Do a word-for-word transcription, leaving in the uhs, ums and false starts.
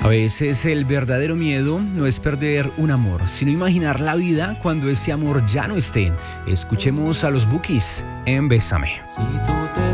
A veces el verdadero miedo no es perder un amor, sino imaginar la vida cuando ese amor ya no esté. Escuchemos a los Bukis en Bésame. Si tú te